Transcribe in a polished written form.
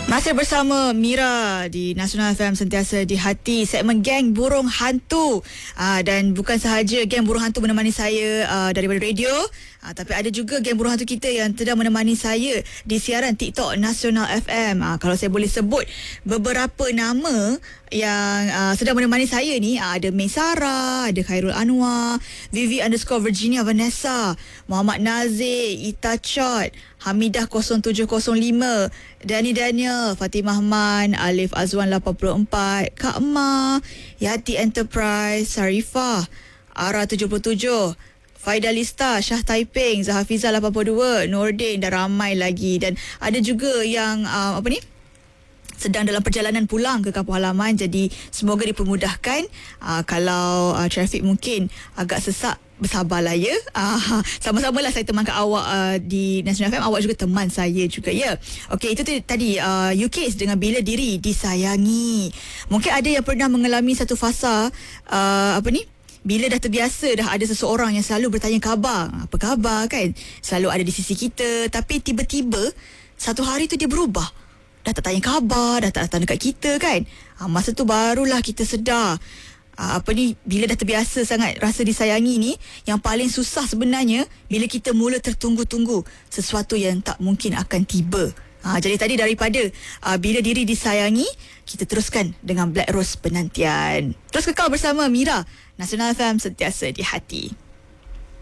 Masih bersama Mira di Nasional FM, sentiasa di hati, segmen Geng Burung Hantu. Dan bukan sahaja Geng Burung Hantu menemani saya daripada radio, tapi ada juga Geng Burung Hantu kita yang sedang menemani saya di siaran TikTok Nasional FM. Kalau saya boleh sebut beberapa nama yang sedang menemani saya ni, ada May Sarah, ada Khairul Anwar, Vivi_Virginia Vanessa, Muhammad Nazir, Ita Chot, Hamidah 0705, Dani Daniel, Fatimah Man, Alif Azwan 84, Kak Ma, Yati Enterprise, Sarifah, Ara 77, Faida Lista, Syah Taiping, Zahafiza 82, Nordin dan ramai lagi. Dan ada juga yang sedang dalam perjalanan pulang ke kampung halaman. Jadi semoga dipermudahkan. Kalau trafik mungkin agak sesak, bersabarlah ya. Sama-samalah saya temankan awak di Nasional FM. Awak juga teman saya juga ya. Okey, itu tadi UKS dengan Bila Diri Disayangi. Mungkin ada yang pernah mengalami satu fasa bila dah terbiasa, dah ada seseorang yang selalu bertanya khabar. Apa khabar kan? Selalu ada di sisi kita. Tapi tiba-tiba satu hari tu dia berubah. Dah tak tanya khabar, dah tak datang dekat kita kan. Masa tu barulah kita sedar, bila dah terbiasa sangat rasa disayangi ni, yang paling susah sebenarnya bila kita mula tertunggu-tunggu sesuatu yang tak mungkin akan tiba. Jadi tadi daripada Bila Diri Disayangi, kita teruskan dengan Black Rose Penantian. Terus kekal bersama Mira, Nasional FM, sentiasa di hati.